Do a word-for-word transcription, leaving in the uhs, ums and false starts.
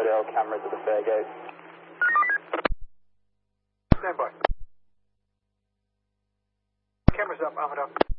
Lauderdale, cameras at the Fairgate. Stand by. Cameras up, armored up.